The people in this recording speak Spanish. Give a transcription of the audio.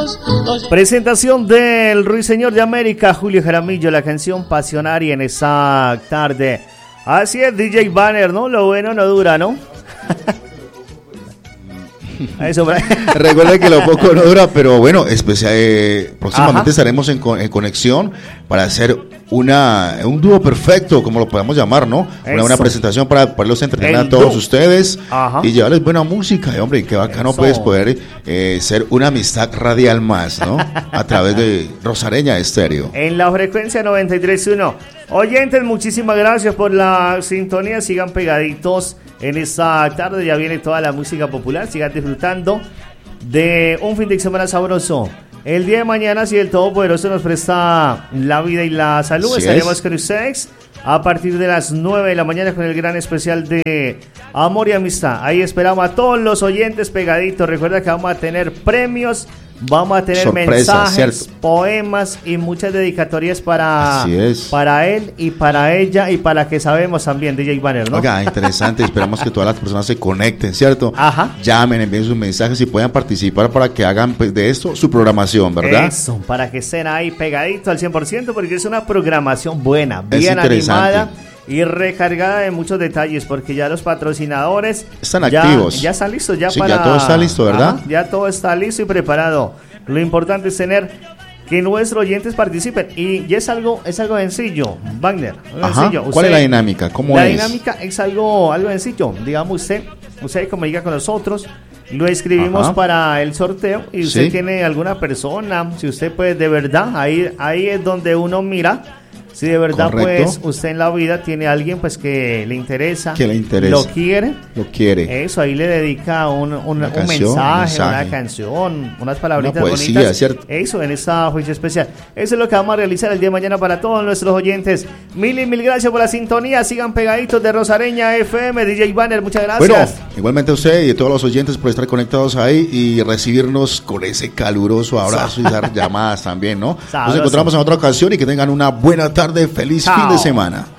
Presentación del Ruiseñor de América, Julio Jaramillo, la canción Pasionaria en esa tarde. Así es, DJ Banner, ¿no? Lo bueno no dura, ¿no? Eso, recuerda que lo poco no dura, pero bueno, próximamente estaremos en conexión para hacer un dúo perfecto, como lo podemos llamar, ¿no? Una buena presentación para poderlos entretener a todos ustedes y llevarles buena música. Y hombre, qué bacano puedes poder ser una amistad radial más, ¿no? A través de Rosareña Estéreo. En la frecuencia 93.1. Oyentes, muchísimas gracias por la sintonía. Sigan pegaditos en esta tarde. Ya viene toda la música popular. Sigan disfrutando de un fin de semana sabroso. El día de mañana, si el Todopoderoso nos presta la vida y la salud, estaremos con ustedes a partir de las 9 de la mañana con el gran especial de Amor y Amistad. Ahí esperamos a todos los oyentes pegaditos. Recuerda que vamos a tener premios, vamos a tener sorpresas, mensajes, poemas y muchas dedicatorias para él y para ella y para que sabemos también, DJ Banner, ¿no? Oiga, interesante. Esperamos que todas las personas se conecten, ¿cierto? Llamen, envíen sus mensajes y puedan participar para que hagan de esto su programación, ¿verdad? Eso, para que estén ahí pegaditos al 100% porque es una programación buena, bien animada y recargada de muchos detalles, porque ya los patrocinadores están activos. Ya están listos, ya todo está listo, ¿verdad? Ya todo está listo y preparado. Lo importante es tener que nuestros oyentes participen y es algo sencillo, Wagner. Sencillo. ¿Cuál es la dinámica? ¿Cómo la dinámica es algo sencillo. Digamos, usted comunica con nosotros, lo escribimos para el sorteo y usted tiene alguna persona, si usted puede, de verdad, ahí es donde uno mira. Si de verdad, pues, usted en la vida tiene a alguien, pues, que le interesa, lo quiere. Eso, ahí le dedica un mensaje, una canción, unas palabritas bonitas. ¿Cierto? Eso, en esta fecha especial. Eso es lo que vamos a realizar el día de mañana para todos nuestros oyentes. Mil y mil gracias por la sintonía. Sigan pegaditos de Rosareña FM. DJ Banner, muchas gracias. Bueno, igualmente a usted y a todos los oyentes por estar conectados ahí y recibirnos con ese caluroso abrazo y dar llamadas también, ¿no? Nos encontramos en otra ocasión y que tengan una buena tarde. Feliz fin de semana.